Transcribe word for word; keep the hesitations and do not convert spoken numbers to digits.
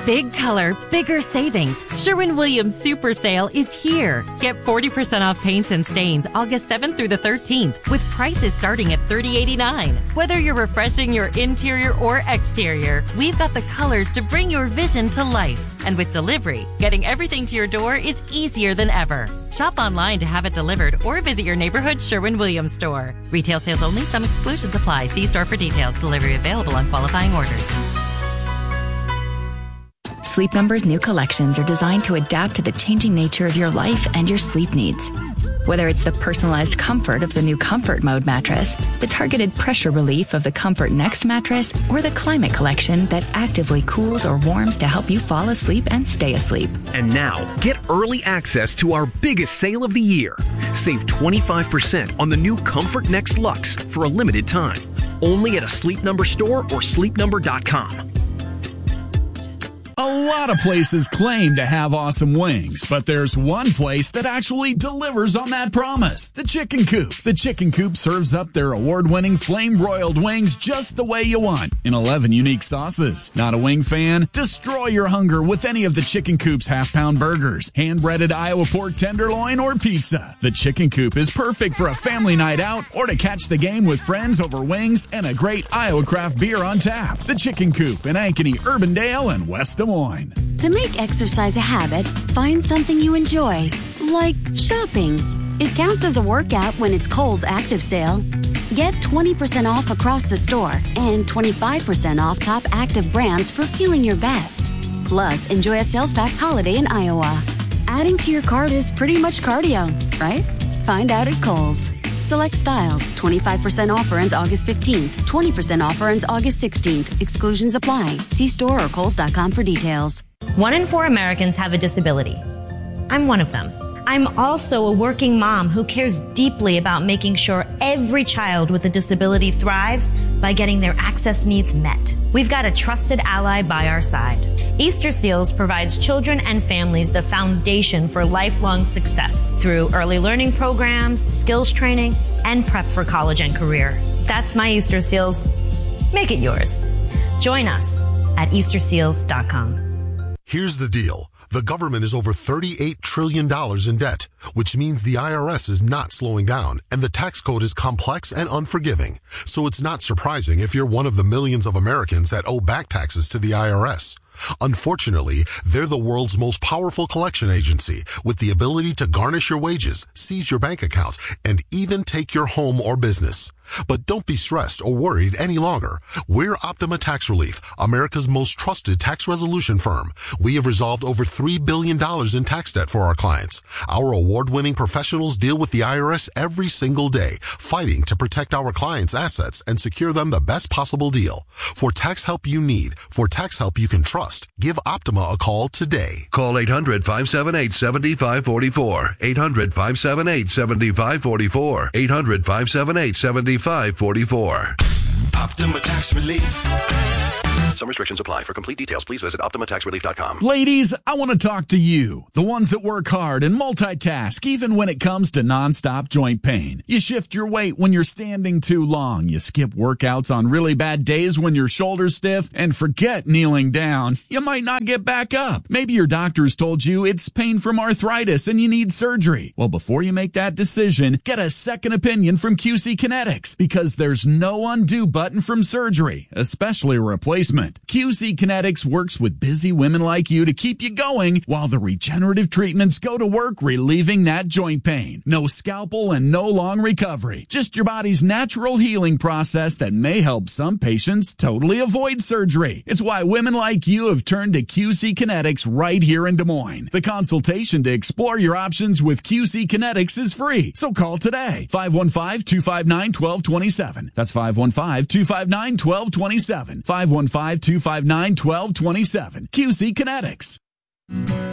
Big color, bigger savings. Sherwin-Williams Super Sale is here. Get forty percent off paints and stains August seventh through the thirteenth with prices starting at thirty eighty-nine. Whether you're refreshing your interior or exterior, we've got the colors to bring your vision to life. And with delivery, getting everything to your door is easier than ever. Shop online to have it delivered or visit your neighborhood Sherwin-Williams store. Retail sales only. Some exclusions apply. See store for details. Delivery available on qualifying orders. Sleep Number's new collections are designed to adapt to the changing nature of your life and your sleep needs. Whether it's the personalized comfort of the new Comfort Mode mattress, the targeted pressure relief of the Comfort Next mattress, or the Climate Collection that actively cools or warms to help you fall asleep and stay asleep. And now, get early access to our biggest sale of the year. Save twenty-five percent on the new Comfort Next Luxe for a limited time. Only at a Sleep Number store or sleep number dot com. A lot of places claim to have awesome wings, but there's one place that actually delivers on that promise. The Chicken Coop. The Chicken Coop serves up their award-winning flame-broiled wings just the way you want, in eleven unique sauces. Not a wing fan? Destroy your hunger with any of the Chicken Coop's half-pound burgers, hand-breaded Iowa pork tenderloin, or pizza. The Chicken Coop is perfect for a family night out or to catch the game with friends over wings and a great Iowa craft beer on tap. The Chicken Coop in Ankeny, Urbandale, and West Des Moines. To make exercise a habit, find something you enjoy, like shopping. It counts as a workout when it's Kohl's Active Sale. Get twenty percent off across the store and twenty-five percent off top active brands for feeling your best. Plus, enjoy a sales tax holiday in Iowa. Adding to your cart is pretty much cardio, right? Find out at Kohl's. Select styles. twenty-five percent offer ends August fifteenth. twenty percent offer ends August sixteenth. Exclusions apply. See store or kohls dot com for details. One in four Americans have a disability. I'm one of them. I'm also a working mom who cares deeply about making sure every child with a disability thrives by getting their access needs met. We've got a trusted ally by our side. Easter Seals provides children and families the foundation for lifelong success through early learning programs, skills training, and prep for college and career. That's my Easter Seals. Make it yours. Join us at easter seals dot com. Here's the deal. The government is over thirty-eight trillion dollars in debt, which means the I R S is not slowing down, and the tax code is complex and unforgiving. So it's not surprising if you're one of the millions of Americans that owe back taxes to the I R S. Unfortunately, they're the world's most powerful collection agency with the ability to garnish your wages, seize your bank account, and even take your home or business. But don't be stressed or worried any longer. We're Optima Tax Relief, America's most trusted tax resolution firm. We have resolved over three billion dollars in tax debt for our clients. Our award-winning professionals deal with the I R S every single day, fighting to protect our clients' assets and secure them the best possible deal. For tax help you need, for tax help you can trust, give Optima a call today. Call eight hundred, five seven eight, seven five four four. eight hundred, five seven eight, seven five four four. eight hundred, five seven eight, seven five four four. Optima Tax Relief. Some restrictions apply. For complete details, please visit optima tax relief dot com. Ladies, I want to talk to you, the ones that work hard and multitask, even when it comes to nonstop joint pain. You shift your weight when you're standing too long. You skip workouts on really bad days when your shoulder's stiff, and forget kneeling down. You might not get back up. Maybe your doctor's told you it's pain from arthritis and you need surgery. Well, before you make that decision, get a second opinion from Q C Kinetics, because there's no undo button from surgery, especially a replacement. Q C Kinetics works with busy women like you to keep you going while the regenerative treatments go to work relieving that joint pain. No scalpel and no long recovery. Just your body's natural healing process that may help some patients totally avoid surgery. It's why women like you have turned to Q C Kinetics right here in Des Moines. The consultation to explore your options with Q C Kinetics is free. So call today. five one five, two five nine, one two two seven. That's five one five, two five nine, one two two seven. five one five, two five nine, one two two seven. Q C Kinetics.